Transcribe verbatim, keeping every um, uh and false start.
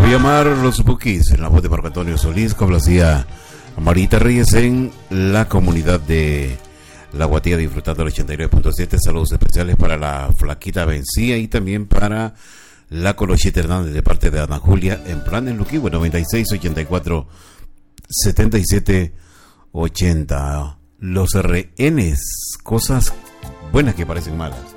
voy a llamar los Bookies en la voz de Marco Antonio Solís, como lo hacía Marita Reyes en la comunidad de La Guatía, disfrutando el ochenta y nueve punto siete. Saludos especiales para la Flaquita Vencía y también para la Colochita Hernández de parte de Ana Julia en plan en Luquihue, noventa y seis, ochenta y cuatro, setenta y siete, ochenta. Los rehenes, cosas buenas que parecen malas.